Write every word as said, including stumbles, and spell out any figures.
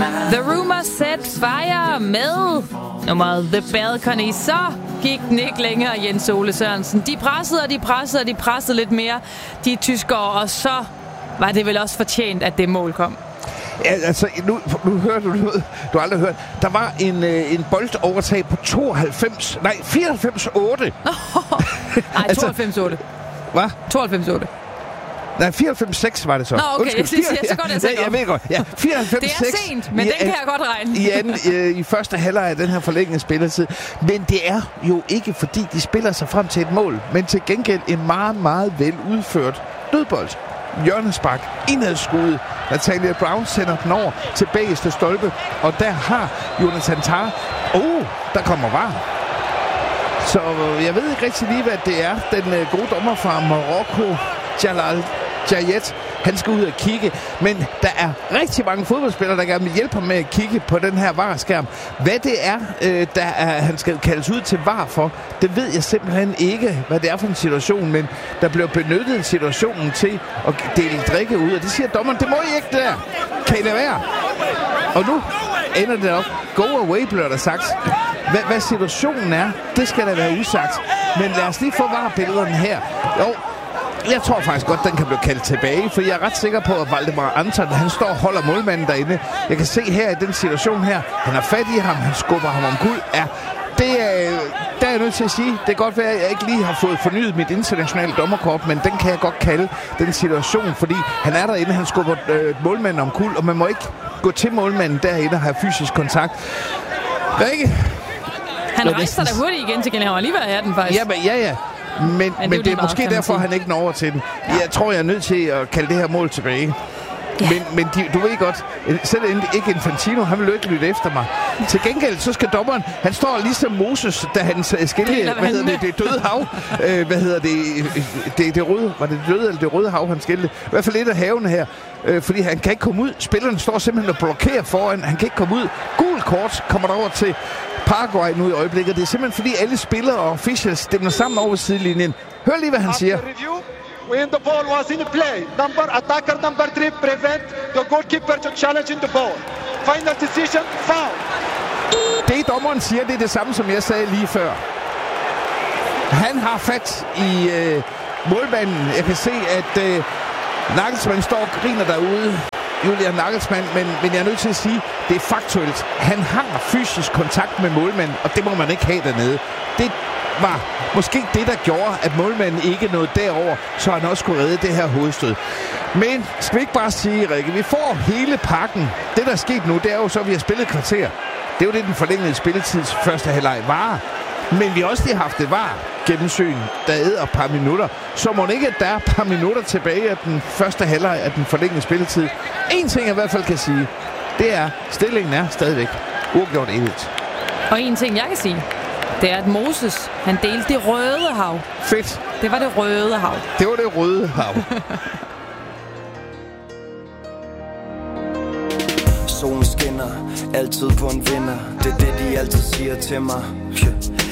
The Rumor Set Fire med nummeret The Balcony. Så gik den ikke længere, Jens Ole Sørensen. De pressede, og de pressede, og de pressede lidt mere, de tyskere, og så var det vel også fortjent, at det mål kom. Ja, altså, nu, nu hører du noget, du har aldrig hørt. Der var en, øh, en boldovertag på tooghalvfems, nej, fireoghalvfems otte. Nej, tooghalvfems otte. Hvad? tooghalvfems otte. Nej, fireoghalvfems seks var det så. Nå, okay, Undskyld, jeg siger, så går det altså ja, jeg ved godt. Ja, fireoghalvfems seks. Det er sent, men i, den kan jeg godt regne. I, anden, øh, i første halvleg af den her forlængende spilletid. Men det er jo ikke, fordi de spiller sig frem til et mål, men til gengæld en meget, meget vel udført dødbold. Hjørnespark, indadskuddet. Natalia Brown sender den over til bagerste stolpe, og der har Jonathan Tah. Oh, der kommer V A R. Så jeg ved ikke rigtig lige, hvad det er. Den øh, gode dommer fra Marokko, Jalal Jayet, han skal ud og kigge. Men der er rigtig mange fodboldspillere, der gerne vil hjælpe ham med at kigge på den her V A R-skærm. Hvad det er, øh, der er, han skal kaldes ud til V A R for, det ved jeg simpelthen ikke, hvad det er for en situation. Men der bliver benyttet situationen til at dele drikke ud. Og det siger dommeren, det må I ikke der. Kan I lade være? Og nu ender det op. Go away, bliver der sagt. Hvad, hvad situationen er, det skal da være usagt. Men lad os lige få V A R-billederne her. Jo, jeg tror faktisk godt, den kan blive kaldt tilbage, for jeg er ret sikker på, at Valdemar Anton, han står og holder målmanden derinde. Jeg kan se her i den situation her, han har fat i ham, han skubber ham om guld. Ja, det er, der er jeg nødt til at sige, det kan godt være, at jeg ikke lige har fået fornyet mit internationale dommerkort, men den kan jeg godt kalde den situation, fordi han er derinde, han skubber øh, målmanden om kuld, og man må ikke gå til målmanden derinde og have fysisk kontakt. Rikke? Han rejser da hurtigt igen til gengæld, han var lige ved at have den faktisk. Ja, men, ja, ja. Men, men, men det er, det er måske derfor, han ikke når over til den. Ja. Jeg tror, jeg er nødt til at kalde det her mål tilbage. Ja. Men, men de, du ved godt, selv ikke Infantino, han vil jo ikke lytte efter mig. Til gengæld, så skal dommeren, han står ligesom Moses, da han skældte, hvad hedder det, det døde hav. øh, hvad hedder det, det, det røde, var det det døde eller det røde hav, han skældte? I hvert fald et af havene her, øh, fordi han kan ikke komme ud. Spilleren står simpelthen og blokerer foran, han kan ikke komme ud. Gul kort kommer der over til Paraguay nu i øjeblikket. Det er simpelthen fordi alle spillere og officials stemmer sammen over sidelinjen. Hør lige, hvad han siger. When the ball was in play, number attacker number three prevent the goalkeeper to challenge in the ball. Final decision, foul. Det dommeren siger, det er det samme, som jeg sagde lige før. Han har fat i øh, målmanden. Jeg kan se, at øh, Nagelsmann står og griner derude. Julian Nagelsmann, men, men jeg er nødt til at sige, det er faktuelt. Han har fysisk kontakt med målmanden, og det må man ikke have dernede. Det var måske det, der gjorde, at målmanden ikke nåede derover, så han også kunne redde det her hovedstød. Men skal vi ikke bare sige, Rikke, vi får hele pakken. Det, der er sket nu, det er jo så, at vi har spillet kvarter. Det er jo det, den forlængede spilletids første halvleg var. Men vi har også lige haft et V A R-gennemsyn, der æder et par minutter. Så må det ikke, at der er et par minutter tilbage af den første halvleg af den forlængede spilletid. En ting, jeg i hvert fald kan sige, det er, stillingen er stadigvæk uafgjort et. Og en ting, jeg kan sige, det er, at Moses, han delte det røde hav. Fedt. Det var det røde hav. Det var det røde hav. Solen skinner, altid på en vinder. Det er det, de altid siger til mig.